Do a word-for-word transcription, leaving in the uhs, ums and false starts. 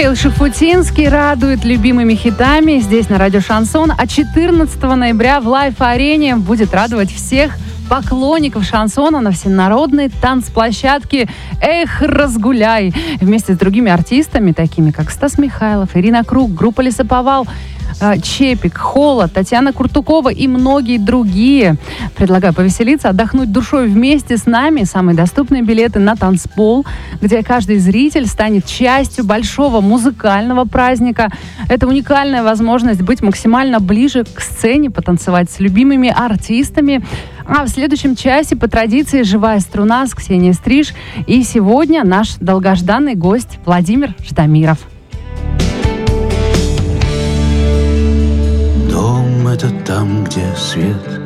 Михаил Шуфутинский радует любимыми хитами здесь на радио Шансон. А четырнадцатого ноября в Лайф-арене будет радовать всех поклонников шансона на всенародной танцплощадке «Эх, разгуляй» вместе с другими артистами, такими как Стас Михайлов, Ирина Круг, группа «Лесоповал», Чепик, Холод, Татьяна Куртукова и многие другие. Предлагаю повеселиться, отдохнуть душой вместе с нами. Самые доступные билеты на танцпол, где каждый зритель станет частью большого музыкального праздника. Это уникальная возможность быть максимально ближе к сцене, потанцевать с любимыми артистами. А в следующем часе по традиции живая струна с Ксенией Стриж. И сегодня наш долгожданный гость Владимир Ждамиров. Дом — это там, где свет